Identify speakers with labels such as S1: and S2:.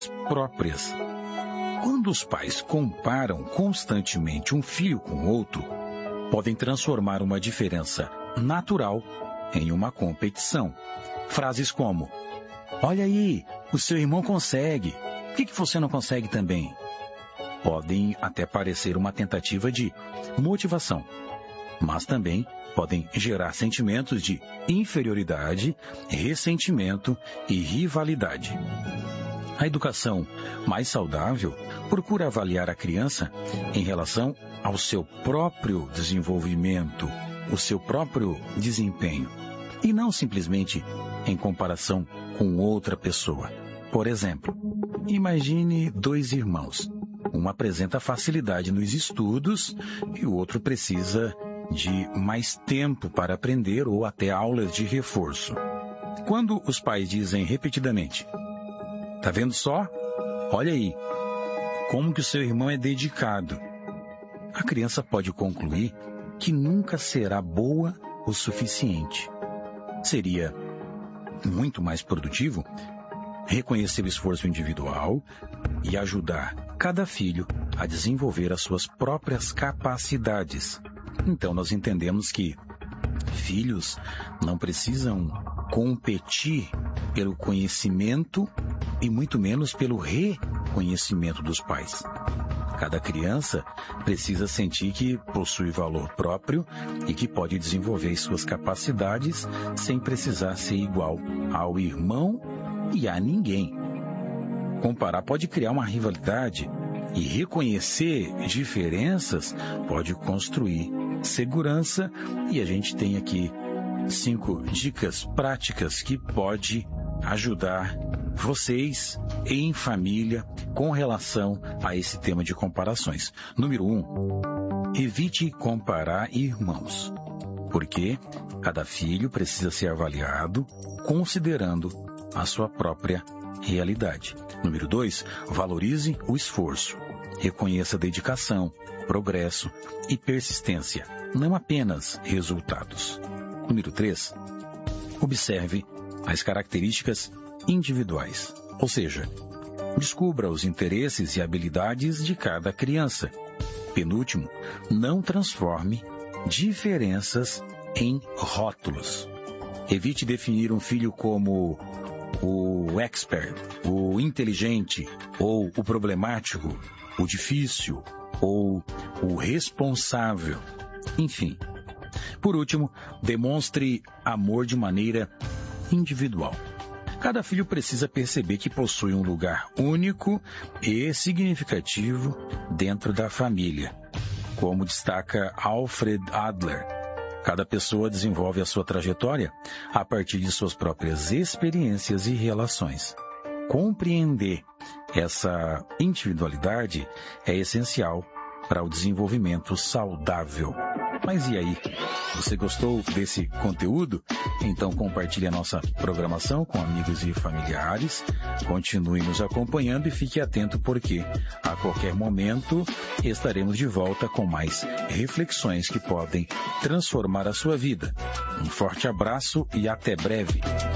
S1: próprias. Quando os pais comparam constantemente um filho com outro, podem transformar uma diferença natural em uma competição. Frases como: olha aí, o seu irmão consegue, por que você não consegue também? Podem até parecer uma tentativa de motivação, mas também podem gerar sentimentos de inferioridade, ressentimento e rivalidade. A educação mais saudável procura avaliar a criança em relação ao seu próprio desenvolvimento, o seu próprio desempenho, e não simplesmente em comparação com outra pessoa. Por exemplo, imagine dois irmãos. Um apresenta facilidade nos estudos e o outro precisa de mais tempo para aprender ou até aulas de reforço. Quando os pais dizem repetidamente: "Tá vendo só? Olha aí, como que o seu irmão é dedicado", a criança pode concluir que nunca será boa o suficiente. Seria muito mais produtivo reconhecer o esforço individual e ajudar cada filho a desenvolver as suas próprias capacidades. Então, nós entendemos que filhos não precisam competir pelo conhecimento e muito menos pelo reconhecimento dos pais. Cada criança precisa sentir que possui valor próprio e que pode desenvolver suas capacidades sem precisar ser igual ao irmão e a ninguém. Comparar pode criar uma rivalidade e reconhecer diferenças pode construir segurança, e a gente tem aqui 5 dicas práticas que pode ajudar vocês em família com relação a esse tema de comparações. Número 1, evite comparar irmãos, porque cada filho precisa ser avaliado considerando a sua própria realidade. Número 2, valorize o esforço. Reconheça dedicação, progresso e persistência, não apenas resultados. Número 3, observe as características individuais, ou seja, descubra os interesses e habilidades de cada criança. Penúltimo, não transforme diferenças em rótulos. Evite definir um filho como o expert, o inteligente, ou o problemático, o difícil, ou o responsável. Enfim. Por último, demonstre amor de maneira individual. Cada filho precisa perceber que possui um lugar único e significativo dentro da família. Como destaca Alfred Adler, cada pessoa desenvolve a sua trajetória a partir de suas próprias experiências e relações. Compreender essa individualidade é essencial para o desenvolvimento saudável. Mas e aí? Você gostou desse conteúdo? Então compartilhe a nossa programação com amigos e familiares. Continue nos acompanhando e fique atento, porque a qualquer momento estaremos de volta com mais reflexões que podem transformar a sua vida. Um forte abraço e até breve.